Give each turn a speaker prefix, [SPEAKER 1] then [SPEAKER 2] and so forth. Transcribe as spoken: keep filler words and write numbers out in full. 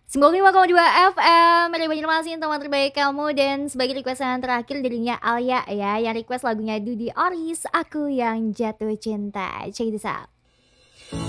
[SPEAKER 1] sembilan puluh lima koma dua F M, Meri Banjarmasin, teman terbaik kamu. Dan sebagai requestan terakhir darinya Alia ya, yang request lagunya Dudy Oris, Aku Yang Jatuh Cinta. Check this out.